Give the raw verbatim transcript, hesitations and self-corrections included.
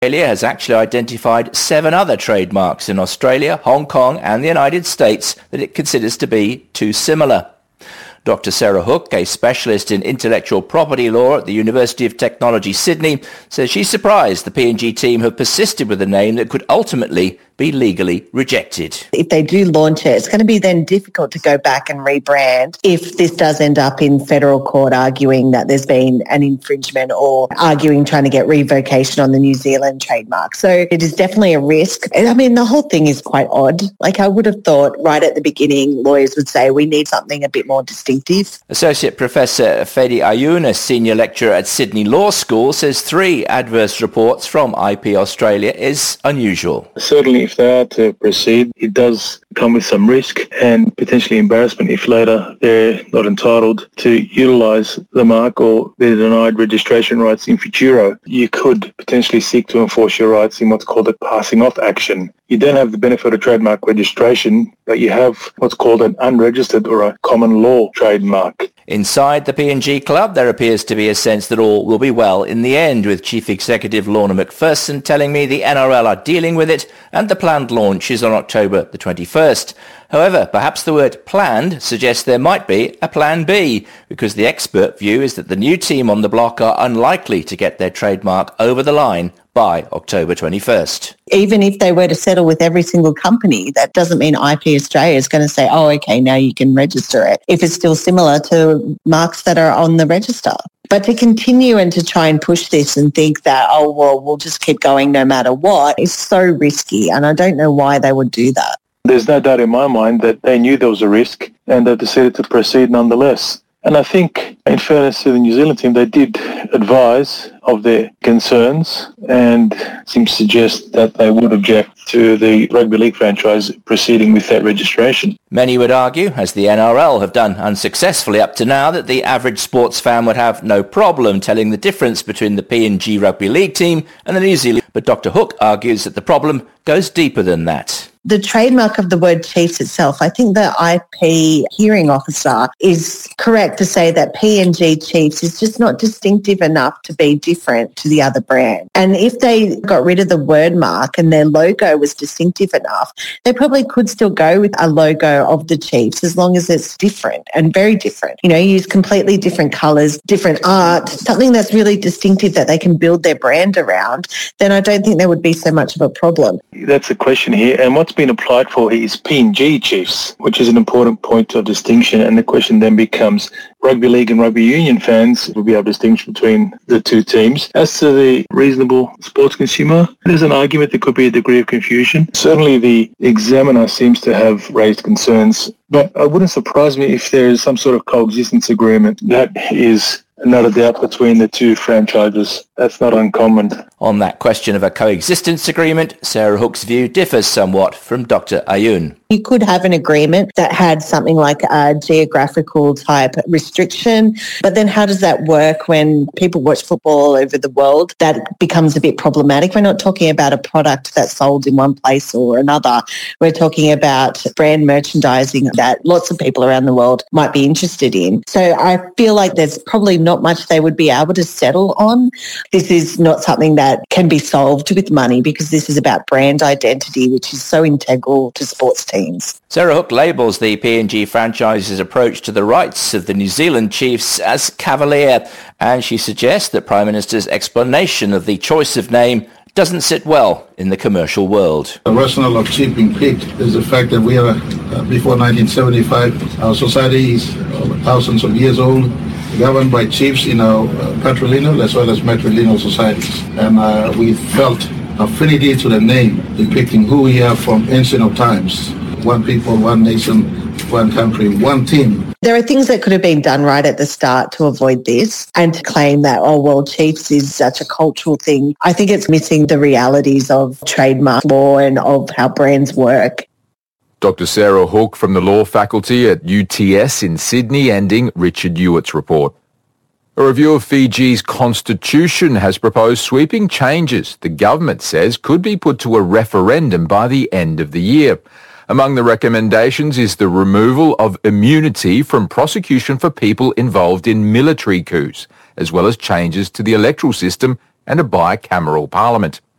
Australia has actually identified seven other trademarks in Australia, Hong Kong and the United States that it considers to be too similar. Doctor Sarah Hook, a specialist in intellectual property law at the University of Technology, Sydney, says she's surprised the P and G team have persisted with a name that could ultimately be legally rejected. If they do launch it, it's going to be then difficult to go back and rebrand if this does end up in federal court arguing that there's been an infringement or arguing trying to get revocation on the New Zealand trademark. So it is definitely a risk. I mean, the whole thing is quite odd. Like I would have thought right at the beginning, lawyers would say we need something a bit more distinctive. Associate Professor Fedi Ayoun, a senior lecturer at Sydney Law School, says three adverse reports from I P Australia is unusual. Certainly, if they are to proceed, it does come with some risk and potentially embarrassment if later they're not entitled to utilise the mark or they're denied registration rights in futuro. You could potentially seek to enforce your rights in what's called a passing off action. You don't have the benefit of trademark registration, but you have what's called an unregistered or a common law trademark. Inside the P and G Club, there appears to be a sense that all will be well in the end, with Chief Executive Lorna McPherson telling me the N R L are dealing with it and the planned launch is on October the twenty-first. However, perhaps the word planned suggests there might be a plan B, because the expert view is that the new team on the block are unlikely to get their trademark over the line by October twenty-first. Even if they were to settle with every single company, that doesn't mean I P Australia is going to say, oh, okay, now you can register it, if it's still similar to marks that are on the register. But to continue and to try and push this and think that, oh, well, we'll just keep going no matter what is so risky, and I don't know why they would do that. There's no doubt in my mind that they knew there was a risk and they decided to proceed nonetheless. And I think, in fairness to the New Zealand team, they did advise of their concerns and seem to suggest that they would object to the rugby league franchise proceeding with that registration. Many would argue, as the N R L have done unsuccessfully up to now, that the average sports fan would have no problem telling the difference between the P and G rugby league team and the New Zealand. But Doctor Hook argues that the problem goes deeper than that. The trademark of the word Chiefs itself, I think the I P hearing officer is correct to say that P and G Chiefs is just not distinctive enough to be different to the other brand. And if they got rid of the word mark and their logo was distinctive enough, they probably could still go with a logo of the Chiefs as long as it's different and very different. You know, use completely different colours, different art, something that's really distinctive that they can build their brand around, then I don't think there would be so much of a problem. That's the question here. And what's been applied for is P and G Chiefs, which is an important point of distinction. And the question then becomes, rugby league and rugby union fans will be able to distinguish between the two teams. As to the reasonable sports consumer, there's an argument there could be a degree of confusion. Certainly the examiner seems to have raised concerns, but it wouldn't surprise me if there is some sort of coexistence agreement that is not a doubt between the two franchises. That's not uncommon. On that question of a coexistence agreement, Sarah Hook's view differs somewhat from Doctor Ayoun. You could have an agreement that had something like a geographical type restriction, but then how does that work when people watch football all over the world? That becomes a bit problematic. We're not talking about a product that's sold in one place or another. We're talking about brand merchandising that lots of people around the world might be interested in. So I feel like there's probably not much they would be able to settle on. This is not something that can be solved with money, because this is about brand identity, which is so integral to sports teams. Sarah Hook labels the P and G franchise's approach to the rights of the New Zealand Chiefs as cavalier, and she suggests that Prime Minister's explanation of the choice of name doesn't sit well in the commercial world. The rationale of Chief being picked is the fact that we are, uh, before nineteen seventy-five, our society is thousands of years old, governed by chiefs in our uh, patrilineal as well as matrilineal societies. And uh, we felt affinity to the name, depicting who we are from ancient of times. One people, one nation, one country, one team. There are things that could have been done right at the start to avoid this, and to claim that, oh, well, Chiefs is such a cultural thing. I think it's missing the realities of trademark law and of how brands work. Doctor Sarah Hook from the Law Faculty at U T S in Sydney, ending Richard Hewitt's report. A review of Fiji's constitution has proposed sweeping changes the government says could be put to a referendum by the end of the year. Among the recommendations is the removal of immunity from prosecution for people involved in military coups, as well as changes to the electoral system and a bicameral parliament.